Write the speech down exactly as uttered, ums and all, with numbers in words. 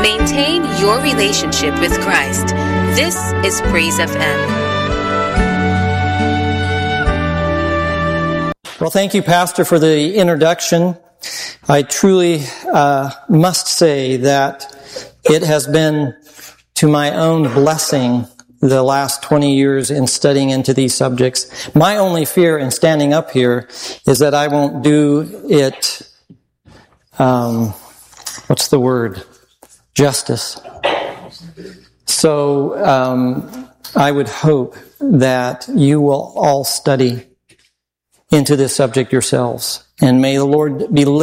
Maintain your relationship with Christ. This is Praise F M. Well, thank you, Pastor, for the introduction. I truly uh, must say that it has been to my own blessing the last twenty years in studying into these subjects. My only fear in standing up here is that I won't do it, um, what's the word? Justice. So um, I would hope that you will all study into this subject yourselves. And may the Lord be